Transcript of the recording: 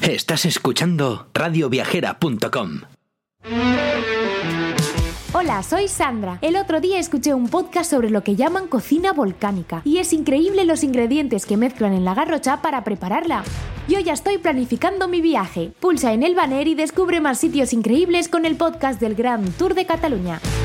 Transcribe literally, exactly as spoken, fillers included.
Estás escuchando radio viajera punto com. Hola, soy Sandra. El otro día escuché un podcast sobre lo que llaman cocina volcánica y es increíble los ingredientes que mezclan en la garrocha para prepararla. Yo ya estoy planificando mi viaje. Pulsa en el banner y descubre más sitios increíbles con el podcast del Gran Tour de Cataluña.